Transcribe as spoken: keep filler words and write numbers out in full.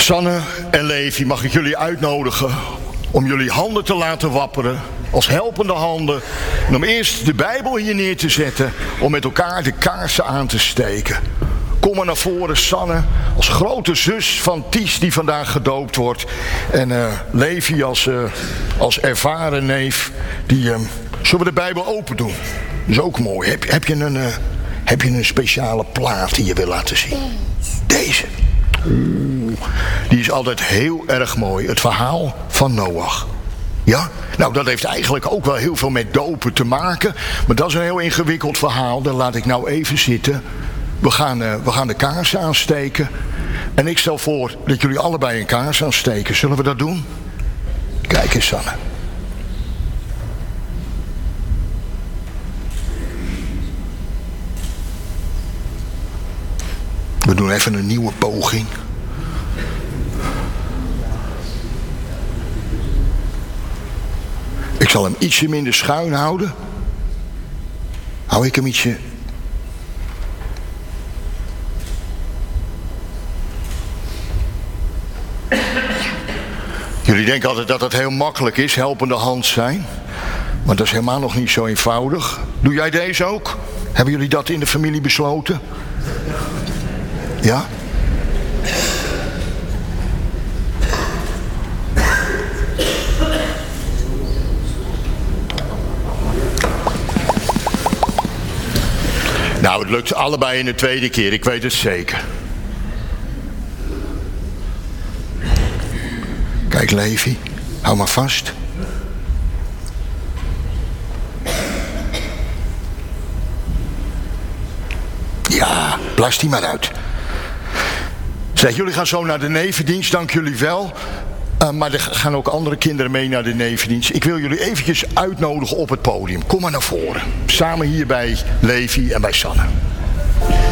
Sanne en Levi, mag ik jullie uitnodigen om jullie handen te laten wapperen als helpende handen. En om eerst de Bijbel hier neer te zetten om met elkaar de kaarsen aan te steken. Kom maar naar voren, Sanne, als grote zus van Ties die vandaag gedoopt wordt. En uh, Levi als, uh, als ervaren neef. Die, uh, zullen we de Bijbel open doen? Dat is ook mooi. Heb, heb, je een, uh, heb je een speciale plaat die je wil laten zien? Deze. Oeh, die is altijd heel erg mooi. Het verhaal van Noach. Ja? Nou, dat heeft eigenlijk ook wel heel veel met dopen te maken. Maar dat is een heel ingewikkeld verhaal. Dat laat ik nou even zitten. We gaan, uh, we gaan de kaars aansteken. En ik stel voor dat jullie allebei een kaars aansteken. Zullen we dat doen? Kijk eens, Sanne. We doen even een nieuwe poging. Ik zal hem ietsje minder schuin houden. Hou ik hem ietsje... Jullie denken altijd dat het heel makkelijk is, helpende hand zijn. Maar dat is helemaal nog niet zo eenvoudig. Doe jij deze ook? Hebben jullie dat in de familie besloten? Ja? Nou, het lukt allebei in de tweede keer, ik weet het zeker. Kijk, Levi, hou maar vast. Ja, blaas die maar uit. Zeg, jullie gaan zo naar de nevendienst, dank jullie wel. Uh, maar er gaan ook andere kinderen mee naar de nevendienst. Ik wil jullie eventjes uitnodigen op het podium. Kom maar naar voren. Samen hier bij Levi en bij Sanne.